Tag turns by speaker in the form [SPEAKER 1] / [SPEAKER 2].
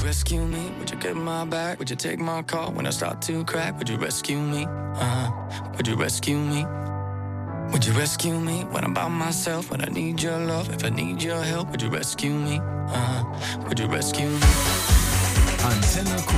[SPEAKER 1] rescue me? Would you get my back? Would you take my call when I start to crack? Would you rescue me? Would you rescue me? Would you rescue me when I'm by myself? When I need your love, if I need your help, would you rescue me? Would you rescue me?
[SPEAKER 2] Antenne